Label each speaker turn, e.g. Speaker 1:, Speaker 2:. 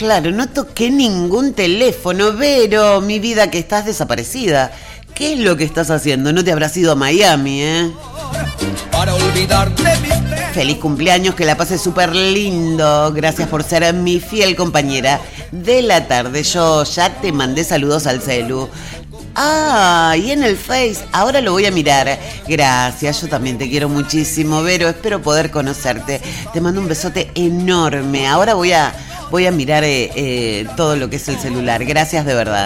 Speaker 1: Claro, no toqué ningún teléfono. Vero, mi vida, que estás desaparecida. ¿Qué es lo que estás haciendo? No te habrás ido a Miami, ¿eh?
Speaker 2: Para olvidarte mis penas.
Speaker 1: Feliz cumpleaños, que la pases súper lindo. Gracias por ser mi fiel compañera de la tarde. Yo ya te mandé saludos al celu. Ah, y en el Face, ahora lo voy a mirar. Gracias, yo también te quiero muchísimo, Vero. Espero poder conocerte. Te mando un besote enorme. Ahora voy a mirar todo lo que es el celular. Gracias de verdad.